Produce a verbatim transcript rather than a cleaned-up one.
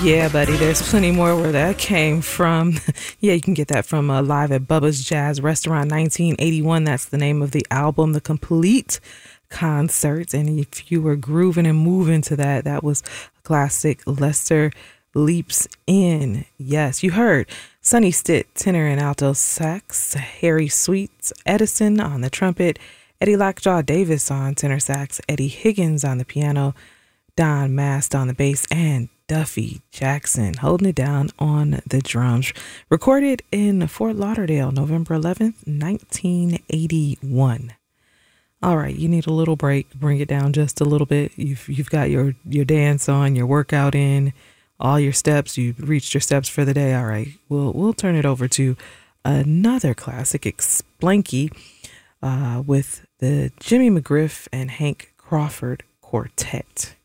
Yeah, buddy, there's plenty more where that came from. Yeah, you can get that from uh, Live at Bubba's Jazz Restaurant nineteen eighty-one. That's the name of the album, The Complete Concert. And if you were grooving and moving to that, that was a classic. Lester Leaps In. Yes, you heard Sonny Stitt, tenor and alto sax, Harry Sweets Edison on the trumpet, Eddie Lockjaw Davis on tenor sax, Eddie Higgins on the piano, Don Mast on the bass, and Duffy Jackson holding it down on the drums. Recorded in Fort Lauderdale, November eleventh, nineteen eighty-one. All right, you need a little break. Bring it down just a little bit. You've you've got your your dance on, your workout in, all your steps. You've reached your steps for the day. All right, we'll we'll turn it over to another classic, Explanky, uh, with the Jimmy McGriff and Hank Crawford Quartet.